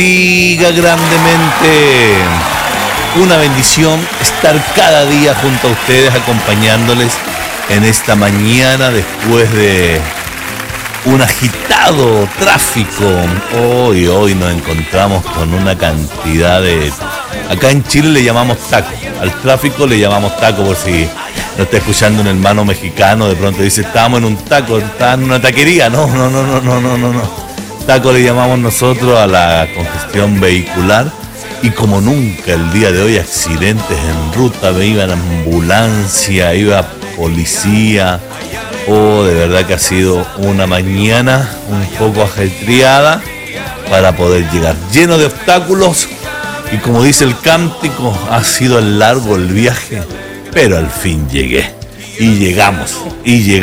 bendiga grandemente. Una bendición estar cada día junto a ustedes, acompañándoles en esta mañana después de un agitado tráfico. Hoy nos encontramos con una cantidad de... Acá en Chile le llamamos taco. Al tráfico le llamamos taco, por si no está escuchando un hermano mexicano, de pronto dice, estábamos en un taco, está en una taquería. No. Taco le llamamos nosotros a la congestión vehicular. Y como nunca el día de hoy, accidentes en ruta, iba en ambulancia, iba policía. De verdad que ha sido una mañana un poco ajetreada para poder llegar, lleno de obstáculos. Y como dice el cántico, ha sido largo el viaje, pero al fin llegué. Y llegamos.